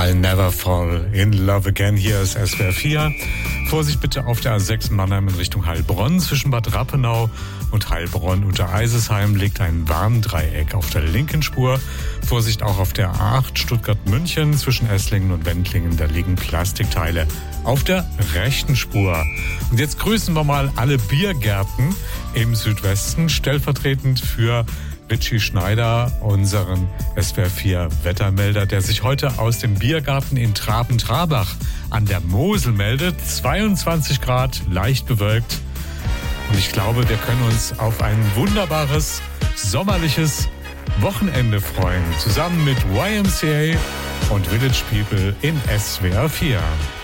I'll never fall in love again. Hier ist SWR 4. Vorsicht bitte auf der A6 Mannheim in Richtung Heilbronn. Zwischen Bad Rappenau und Heilbronn unter Eisesheim liegt ein Warndreieck auf der linken Spur. Vorsicht auch auf der A8 Stuttgart-München zwischen Esslingen und Wendlingen. Da liegen Plastikteile auf der rechten Spur. Und jetzt grüßen wir mal alle Biergärten im Südwesten, stellvertretend für Richie Schneider, unseren SWR 4 Wettermelder, der sich heute aus dem Biergarten in Traben-Trabach an der Mosel meldet. 22 Grad, leicht bewölkt. Und ich glaube, wir können uns auf ein wunderbares, sommerliches Wochenende freuen. Zusammen mit YMCA und Village People in SWR 4.